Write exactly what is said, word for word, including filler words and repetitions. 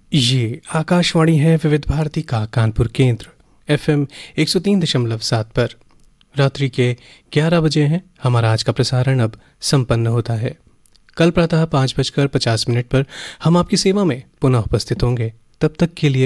ये आकाशवाणी है विविध भारती का कानपुर केंद्र एफएम एक सौ तीन दशमलव सात पर। रात्रि के ग्यारह बजे हैं। हमारा आज का प्रसारण अब संपन्न होता है। कल प्रातः पाँच बजकर पचास मिनट पर हम आपकी सेवा में पुनः उपस्थित होंगे। तब तक के लिए